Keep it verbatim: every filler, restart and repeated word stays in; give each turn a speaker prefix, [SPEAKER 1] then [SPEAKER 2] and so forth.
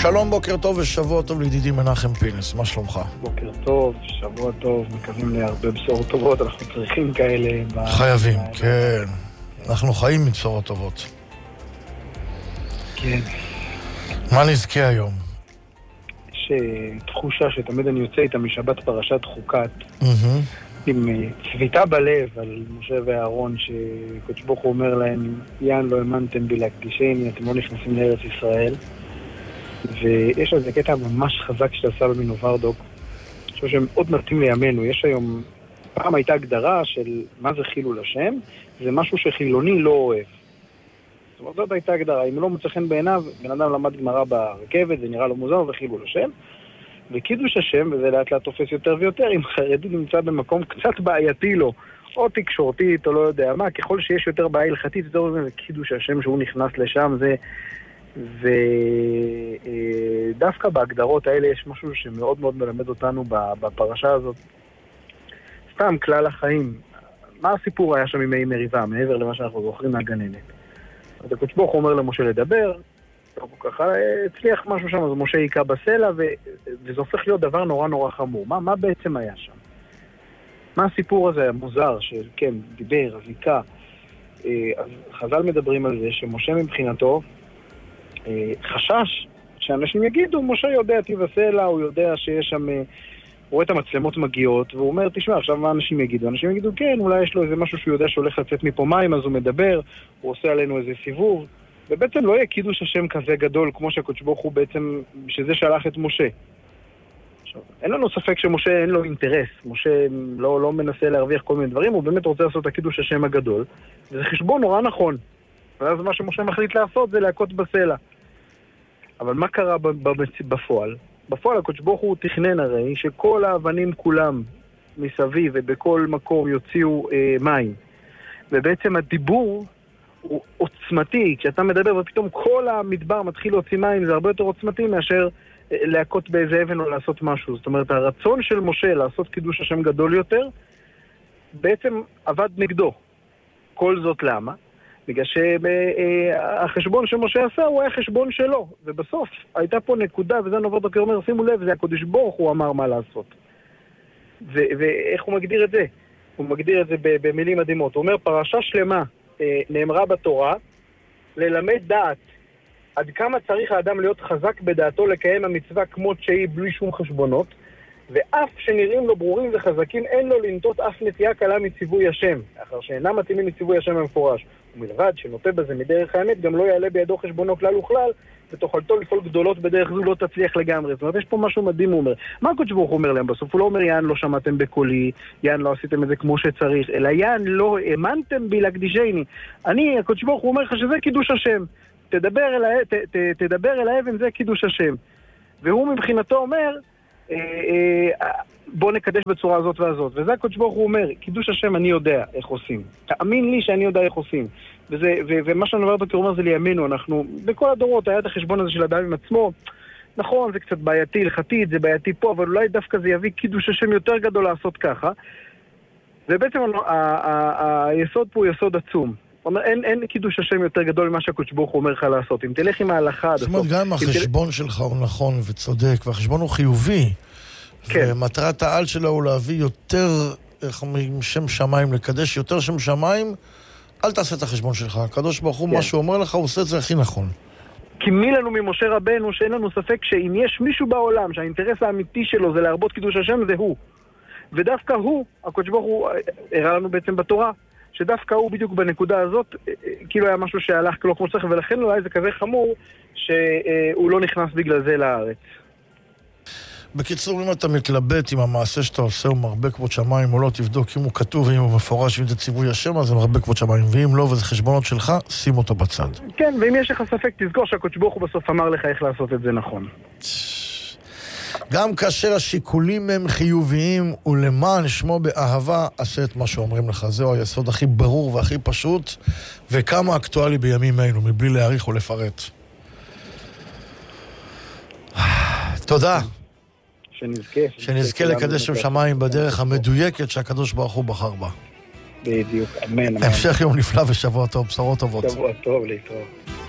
[SPEAKER 1] שלום, בוקר טוב ושבוע טוב לידידי מנחם פינס, מה שלומך?
[SPEAKER 2] בוקר טוב, שבוע טוב, מקווים להרבה בשורות טובות, אנחנו צריכים כאלה.
[SPEAKER 1] חייבים, כן. אנחנו חיים מבשורות טובות.
[SPEAKER 2] כן.
[SPEAKER 1] מה נזכה היום?
[SPEAKER 2] יש תחושה שתמיד אני יוצא איתה משבת פרשת חוקת, עם צביטה בלב על משה ואהרון, שקדוש ברוך הוא אומר להם, יען לא האמנתם בי להקדישני, אתם לא נכנסים לארץ ישראל. ויש על זה קטע ממש חזק שעשה במינו ורדוק, אני חושב שמאוד מתאים לימינו. יש היום, פעם הייתה הגדרה של מה זה חילול השם, זה משהו שחילוני לא אוהב. זאת אומרת, זאת הייתה הגדרה, אם לא מוצא חן בעיניו, בן אדם למד גמרא ברכבת, זה נראה לו מוזר וחילול השם, וקידוש השם, וזה לאט לאט תופס יותר ויותר, אם חרדי נמצא במקום קצת בעייתי לו, או תקשורתית, או לא יודע מה, ככל שיש יותר בעיה הלכתית, זה קידוש השם שהוא נכנס לשם, זה... ודווקא בהגדרות האלה יש משהו שמאוד מאוד מלמד אותנו בפרשה הזאת. סתם כלל החיים. מה הסיפור היה שם עם מי מריבה, מעבר למה שאנחנו זוכרים מהגננת? אז הקדוש ברוך הוא אומר למשה לדבר, ככה הצליח משהו שם, אז משה יקע בסלע, וזה הופך להיות דבר נורא נורא חמור. מה, מה בעצם היה שם? מה הסיפור הזה המוזר שכן, דיבר, אז יקע? אז חז"ל מדברים על זה שמשה מבחינתו חשש שאנשים יגידו, משה יודע טיב הסלע, הוא יודע שיש שם, הוא רואה את המצלמות מגיעות, והוא אומר, תשמע, עכשיו מה אנשים יגידו? אנשים יגידו, כן, אולי יש לו איזה משהו שהוא יודע שהולך לצאת מפה מים, אז הוא מדבר, הוא עושה עלינו איזה סיבוב, ובעצם לא יהיה קידוש השם כזה גדול, כמו שהקדוש ברוך הוא בעצם, שזה שלח את משה. עכשיו, אין לנו ספק שמשה אין לו אינטרס, משה לא, לא מנסה להרוויח כל מיני דברים, הוא באמת רוצה לעשות את הקידוש השם הגדול, וזה חשבון נורא נכון. ואז מה שמשה מחליט לעשות זה להכות בסלע. אבל מה קרה בפועל? בפועל הקדוש ברוך הוא תכנן הרי שכל האבנים כולם מסביב ובכל מקום יוציאו אה, מים. ובעצם הדיבור הוא עוצמתי. כשאתה מדבר ופתאום כל המדבר מתחיל להוציא מים, זה הרבה יותר עוצמתי מאשר אה, להכות באיזה אבן או לעשות משהו. זאת אומרת, הרצון של משה לעשות קידוש השם גדול יותר, בעצם עבד נגדו. כל זאת למה? בגלל שהחשבון שמשה עשה הוא היה חשבון שלו, ובסוף הייתה פה נקודה, וזה נובר דוקר אומר, שימו לב, זה הקדוש ברוך הוא אמר מה לעשות. ו- ואיך הוא מגדיר את זה? הוא מגדיר את זה במילים מדהימות. הוא אומר, פרשה שלמה נאמרה בתורה, ללמד דעת עד כמה צריך האדם להיות חזק בדעתו לקיים המצווה כמו שהיא בלי שום חשבונות, ואף שנראים לו ברורים וחזקים, אין לו לנטות אף נטייה קלה מציווי השם, אחר שאינם מתאימים מציווי השם המפורש. ומלבד שנוטה בזה מדרך האמת, גם לא יעלה בידו חשבונו כלל וכלל, ותוכלתו לפעול גדולות בדרך זו לא תצליח לגמרי. זאת אומרת, יש פה משהו מדהים, הוא אומר. מה הקדוש ברוך הוא אומר להם בסוף? הוא לא אומר, יען לא שמעתם בקולי, יען לא עשיתם את זה כמו שצריך, אלא יען לא האמנתם בי להקדישני. אני, הקדוש ברוך הוא אומר לך שזה קידוש השם. תדבר אל, ת, ת, תדבר אל האבן, זה קידוש השם. והוא מבחינתו אומר, בוא נקדש בצורה הזאת והזאת. וזה הקדוש ברוך הוא אומר, קידוש השם אני יודע איך עושים. תאמין לי שאני יודע איך עושים. וזה, ו, ומה שאני אומר דוקר אומר זה לימינו, אנחנו, בכל הדורות היה את החשבון הזה של אדם עם עצמו, נכון, זה קצת בעייתי, הלכתית, זה בעייתי פה, אבל אולי דווקא זה יביא קידוש השם יותר גדול לעשות ככה. ובעצם היסוד פה הוא יסוד עצום. אומר, אין, אין קידוש השם יותר גדול ממה שהקדוש ברוך הוא אומר לך לעשות. אם תלך עם ההלכה...
[SPEAKER 1] זאת אומרת, גם החשבון תל... שלך הוא נכון וצודק, והחשבון הוא חיובי. כן. ומטרת העל שלו הוא להביא יותר, איך אומרים, שם שמיים, לקדש יותר שם שמיים, אל תעשה את החשבון שלך. הקדוש ברוך הוא, כן. מה שהוא אומר לך, הוא עושה את זה הכי נכון.
[SPEAKER 2] כי מי לנו ממשה רבנו שאין לנו ספק שאם יש מישהו בעולם שהאינטרס האמיתי שלו זה להרבות קידוש השם, זה הוא. ודווקא הוא, הקדוש ברוך הוא הראה לנו בעצם בתורה, שדווקא הוא בדיוק בנקודה הזאת, כאילו היה משהו שהלך לא כמו שצריך, ולכן אולי זה כזה חמור שהוא לא נכנס בגלל זה לארץ.
[SPEAKER 1] בקיצור, אם אתה מתלבט עם המעשה שאתה עושה, הוא מרבה כבוד שמיים או לא, תבדוק אם הוא כתוב ואם הוא מפורש, אם זה ציווי השם, אז זה מרבה כבוד שמיים, ואם לא, וזה חשבונות שלך, שים אותו בצד.
[SPEAKER 2] כן, ואם יש לך ספק, תזכור שהקדוש ברוך הוא בסוף אמר לך איך לעשות את זה נכון.
[SPEAKER 1] גם כאשר השיקולים הם חיוביים, ולמען שמו באהבה, עשה את מה שאומרים לך. זהו היסוד הכי ברור והכי פשוט, וכמה אקטואלי בימים אלו, מבלי להאריך או לפרט. תודה.
[SPEAKER 2] שנזכה.
[SPEAKER 1] שנזכה לקדש שם שמיים בדרך המדויקת שהקדוש ברוך הוא בחר בה.
[SPEAKER 2] בדיוק, אמן, אמן.
[SPEAKER 1] המשך יום נפלא ושבוע טוב, בשורות טובות.
[SPEAKER 2] שבוע טוב, להתראות.